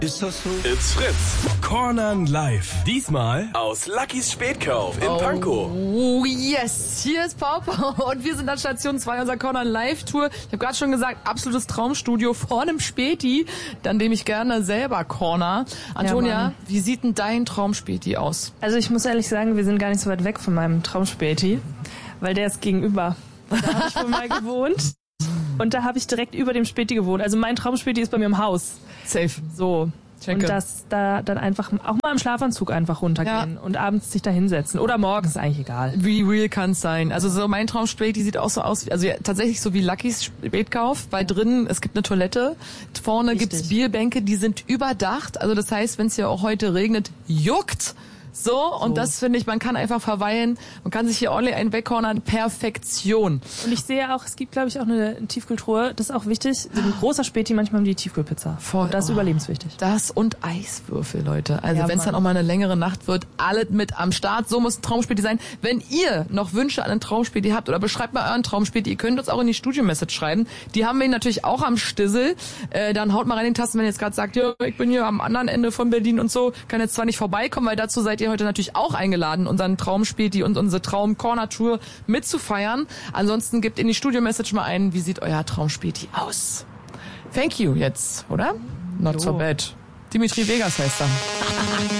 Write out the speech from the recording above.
Ist das so? It's Fritz. Cornern live. Diesmal aus Luckys Spätkauf in Pankow. Oh yes, hier ist Papa und wir sind an Station 2 unserer Cornern Live-Tour. Ich habe gerade schon gesagt, absolutes Traumstudio vor einem Späti, an dem ich gerne selber corner. Antonia, Ja, wie sieht denn dein Traumspäti aus? Also ich muss ehrlich sagen, wir sind gar nicht so weit weg von meinem Traumspäti, weil der ist gegenüber. Da habe ich wohl mal gewohnt und da habe ich direkt über dem Späti gewohnt. Also mein Traumspäti ist bei mir im Haus. Safe. So. Checke. Und dass da dann einfach auch mal im Schlafanzug einfach runtergehen und abends sich da hinsetzen. Oder morgens, eigentlich egal. Wie real kann's sein? Also so mein Traumspäti sieht auch so aus, also ja, tatsächlich so wie Luckys Spätkauf, weil drinnen, es gibt eine Toilette, vorne gibt's Bierbänke, die sind überdacht. Also das heißt, wenn es ja auch heute regnet, juckt. So, und das finde ich, man kann einfach verweilen, man kann sich hier ordentlich einen wegcornern, Perfektion. Und ich sehe auch, es gibt, glaube ich, auch eine Tiefkühltruhe, das ist auch wichtig. So ein großer Späti, manchmal haben die Tiefkühlpizza. Voll. Und das ist überlebenswichtig. Das und Eiswürfel, Leute. Also Ja, wenn es dann auch mal eine längere Nacht wird, alle mit am Start. So muss ein Traumspäti sein. Wenn ihr noch Wünsche an einen Traumspäti habt oder beschreibt mal euren Traumspäti, ihr könnt uns auch in die Studio-Message schreiben. Die haben wir natürlich auch am Stissel. Dann haut mal rein den Tasten, wenn ihr jetzt gerade sagt, ja, ich bin hier am anderen Ende von Berlin und so, kann jetzt zwar nicht vorbeikommen, weil dazu seid ihr heute natürlich auch eingeladen, unseren Traumspäti und unsere Traum-Corner-Tour mitzufeiern. Ansonsten gebt in die Studio-Message mal ein, wie sieht euer Traumspäti aus? Thank you jetzt, oder? Not so bad. Dimitri Vegas heißt er.